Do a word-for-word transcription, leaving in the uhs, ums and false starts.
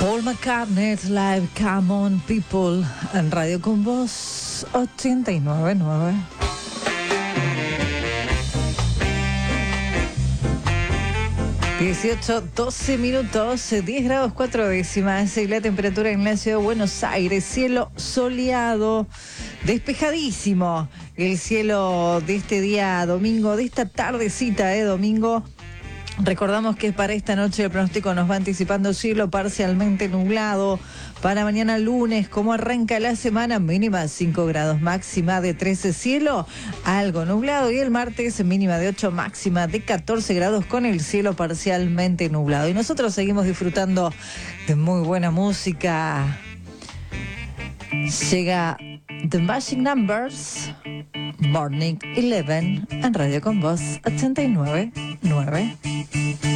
Paul McCartney Live, Come On People, en Radio Con Voz ochenta y nueve punto nueve. dieciocho, doce minutos, diez grados cuatro décimas, y la temperatura en la ciudad de Buenos Aires, cielo soleado, despejadísimo, el cielo de este día domingo, de esta tardecita de domingo. Recordamos que para esta noche el pronóstico nos va anticipando cielo parcialmente nublado. Para mañana lunes, como arranca la semana, mínima cinco grados, máxima de trece, cielo algo nublado. Y el martes, mínima de ocho, máxima de catorce grados con el cielo parcialmente nublado. Y nosotros seguimos disfrutando de muy buena música. Llega The Magic Numbers, Morning Eleven, en Radio Con Voz ochenta y nueve punto nueve.